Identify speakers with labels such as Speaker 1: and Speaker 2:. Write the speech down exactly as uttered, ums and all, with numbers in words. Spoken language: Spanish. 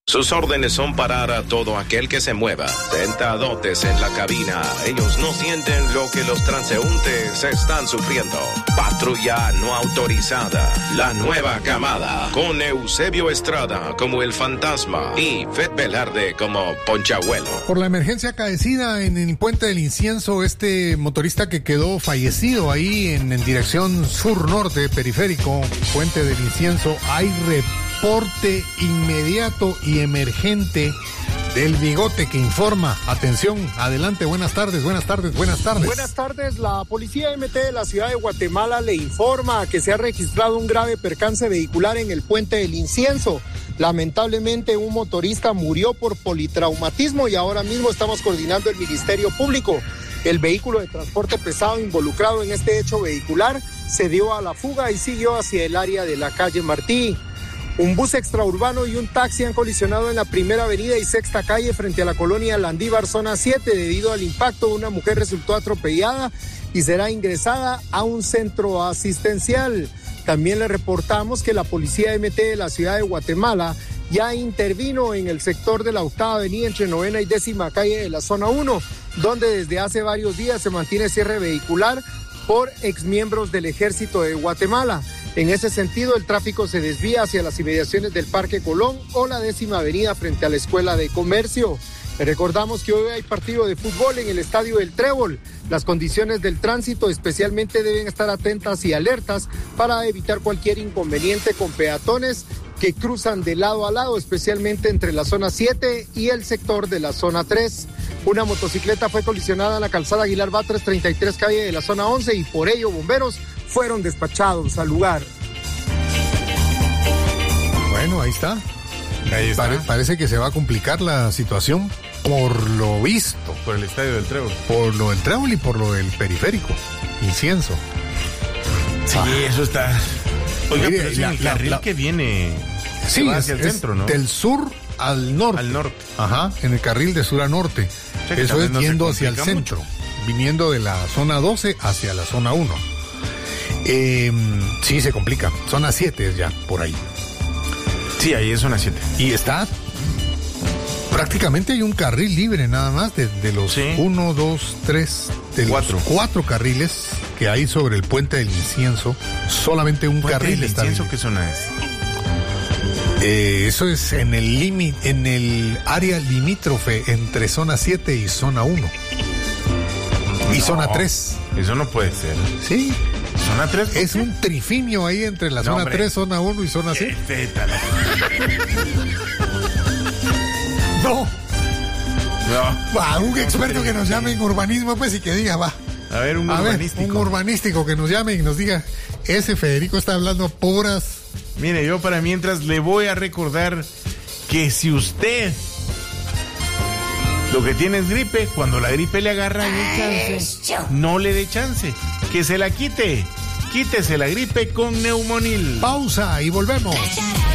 Speaker 1: Sus órdenes son parar a todo aquel que se mueva. Sentadotes en la cabina. Ellos no sienten lo que los transeúntes están sufriendo. Patrulla no autorizada. La nueva camada. Con Eusebio Estrada como el fantasma y Fed Velarde como Ponchabuelo.
Speaker 2: Por la emergencia acaecida en el Puente del Incienso, este motorista que quedó fallecido ahí en, en dirección sur-norte, periférico, Puente del Incienso, hay reporte inmediato y emergente del Bigote que informa. Atención, adelante, buenas tardes, buenas tardes, buenas tardes.
Speaker 3: Buenas tardes, la Policía M T de la ciudad de Guatemala le informa que se ha registrado un grave percance vehicular en el Puente del Incienso. Lamentablemente un motorista murió por politraumatismo y ahora mismo estamos coordinando el Ministerio Público. El vehículo de transporte pesado involucrado en este hecho vehicular se dio a la fuga y siguió hacia el área de la calle Martí. Un bus extraurbano y un taxi han colisionado en la Primera Avenida y Sexta Calle frente a la colonia Landívar, zona siete. Debido al impacto, una mujer resultó atropellada y será ingresada a un centro asistencial. También le reportamos que la Policía M T de la ciudad de Guatemala ya intervino en el sector de la Octava Avenida entre Novena y Décima Calle de la zona uno, donde desde hace varios días se mantiene cierre vehicular por exmiembros del Ejército de Guatemala. En ese sentido, el tráfico se desvía hacia las inmediaciones del Parque Colón o la Décima Avenida frente a la Escuela de Comercio. Recordamos que hoy hay partido de fútbol en el Estadio del Trébol. Las condiciones del tránsito especialmente deben estar atentas y alertas para evitar cualquier inconveniente con peatones que cruzan de lado a lado, especialmente entre la zona siete y el sector de la zona tres. Una motocicleta fue colisionada en la calzada Aguilar Batres treinta y tres calle de la zona once y por ello bomberos fueron despachados al lugar.
Speaker 2: Bueno, ahí está.
Speaker 4: Ahí está.
Speaker 2: Pare- parece que se va a complicar la situación por lo visto.
Speaker 4: Por el Estadio del Trébol.
Speaker 2: Por lo del Trébol y por lo del periférico. Incienso.
Speaker 4: Sí, ah. eso está... Oiga,
Speaker 2: Mire,
Speaker 4: pero es
Speaker 2: la-
Speaker 4: en el
Speaker 2: la-
Speaker 4: carril
Speaker 2: la-
Speaker 4: que viene
Speaker 2: Sí,
Speaker 4: va
Speaker 2: es,
Speaker 4: hacia el
Speaker 2: es
Speaker 4: centro, ¿no?
Speaker 2: del sur al norte.
Speaker 4: Al norte.
Speaker 2: Ajá, en el carril de sur a norte.
Speaker 4: O sea que
Speaker 2: Eso
Speaker 4: tal
Speaker 2: es
Speaker 4: vez no se
Speaker 2: yendo hacia el
Speaker 4: complica
Speaker 2: centro, viniendo de la zona doce hacia la zona uno. Eh, sí, se complica. Zona siete es ya, por ahí.
Speaker 4: Sí, ahí es zona siete.
Speaker 2: Y está... Prácticamente hay un carril libre nada más de, de los
Speaker 4: Sí.
Speaker 2: uno, dos, tres, de
Speaker 4: Cuatro.
Speaker 2: los cuatro carriles que hay sobre el Puente del Incienso. Solamente un
Speaker 4: ¿Puente
Speaker 2: carril
Speaker 4: del
Speaker 2: está
Speaker 4: Incienso
Speaker 2: libre.
Speaker 4: qué zona es?
Speaker 2: Eh, eso es en el límite, en el área limítrofe entre zona siete y zona uno. Y
Speaker 4: No,
Speaker 2: zona tres.
Speaker 4: Eso no puede ser.
Speaker 2: Sí,
Speaker 4: ¿Zona tres?
Speaker 2: es un trifinio ahí entre la
Speaker 4: No,
Speaker 2: zona
Speaker 4: hombre.
Speaker 2: tres, zona uno y zona siete.
Speaker 4: Este, tal-
Speaker 2: No,
Speaker 4: No.
Speaker 2: va, un experto que nos llame en urbanismo, pues, y que diga, va.
Speaker 4: A ver, un
Speaker 2: A ver,
Speaker 4: urbanístico.
Speaker 2: un urbanístico que nos llame y nos diga, ese Federico está hablando puras...
Speaker 4: Mire, yo para mientras le voy a recordar que si usted lo que tiene es gripe, cuando la gripe le agarra, dé chance. No le dé chance. Que se la quite. Quítese la gripe con Neumonil.
Speaker 2: Pausa y volvemos.